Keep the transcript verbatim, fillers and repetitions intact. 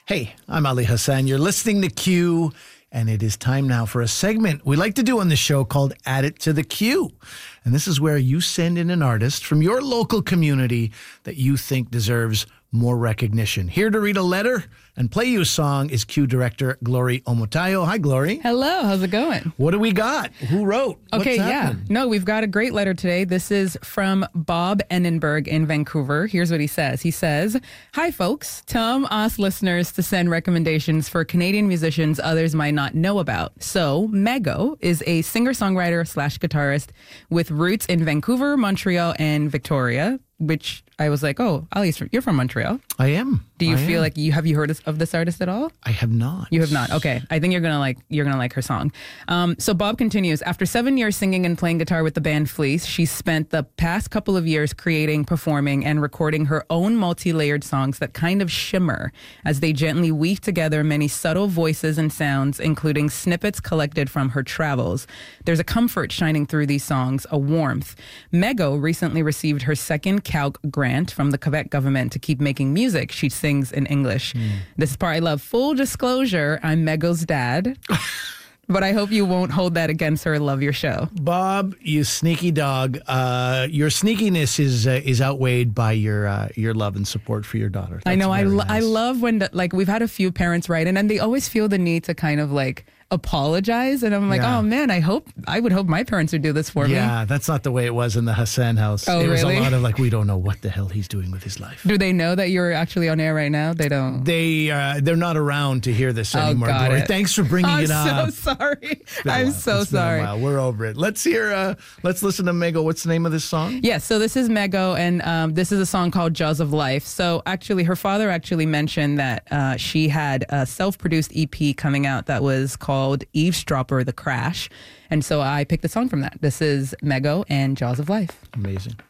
Hey, I'm Ali Hassan. You're listening to Q, and it is time now for a segment we like to do on the show called Add It to the Q. And this is where you send in an artist from your local community that you think deserves more recognition. Here to read a letter and play you a song is Q director Glory Omotayo. Hi, Glory. Hello. How's it going? What do we got? Who wrote? Okay, What's yeah. happening? No, we've got a great letter today. This is from Bob Ennenberg in Vancouver. Here's what he says. He says, "Hi, folks. Tom asked listeners to send recommendations for Canadian musicians others might not know about. So, Mego is a singer-songwriter slash guitarist with roots in Vancouver, Montreal, and Victoria," which I was like, oh, Ali, you're from Montreal. I am. Do you I feel am. like you have you heard of this artist at all? I have not. You have not. Okay, I think you're gonna like you're gonna like her song. Um, so Bob continues. After seven years singing and playing guitar with the band Fleece, she spent the past couple of years creating, performing, and recording her own multi-layered songs that kind of shimmer as they gently weave together many subtle voices and sounds, including snippets collected from her travels. There's a comfort shining through these songs, a warmth. Mego recently received her second Calc grant from the Quebec government to keep making music. She sings in English. Mm. This is part I love. Full disclosure, I'm Mego's dad. But I hope you won't hold that against her. Love your show. Bob, you sneaky dog. Uh, your sneakiness is uh, is outweighed by your uh, your love and support for your daughter. That's I know. I, lo- nice. I love when, the, like, we've had a few parents write in and they always feel the need to kind of, like, apologize. And I'm like, Yeah. oh, man, I hope, I would hope my parents would do this for me. Yeah, that's not the way it was in the Hassan house. Oh, it was really? a lot of like, we don't know what the hell he's doing with his life. Do they know that you're actually on air right now? They don't. They, uh, they're not around to hear this Oh, anymore. got Glory. it. Thanks for bringing I'm it up. so sorry. It's been a I'm while. so It's been a sorry. while. We're over it. Let's hear, uh, let's listen to Mego. What's the name of this song? Yes, so this is Mego, and um, this is a song called Jaws of Life. So actually, her father actually mentioned that uh, she had a self-produced E P coming out that was called Eavesdropper, The Crash. And so I picked the song from that. This is Mego and Jaws of Life. Amazing.